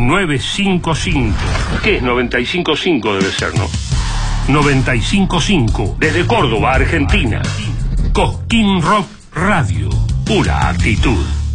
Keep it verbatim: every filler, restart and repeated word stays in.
nueve cinco cinco. ¿Qué es noventa y cinco punto cinco? Debe ser, ¿no? noventa y cinco punto cinco. Desde Córdoba, Argentina. Cosquín Rock Radio. Pura actitud.